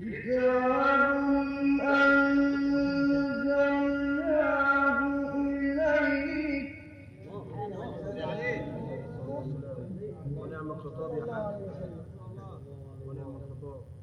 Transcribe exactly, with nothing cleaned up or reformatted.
كتاب أنزلناه إليك. ونعم الخطاب يا حاج، ونعم الخطاب.